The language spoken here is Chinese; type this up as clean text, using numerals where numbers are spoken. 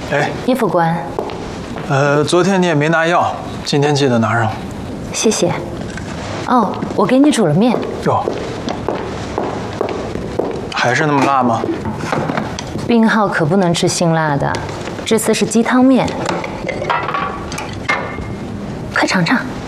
哎， 叶副官， 昨天你也没拿药，今天记得拿上。 谢谢。哦，我给你煮了面。 哟，还是那么辣吗？ 病号可不能吃辛辣的，这次是鸡汤面，快尝尝。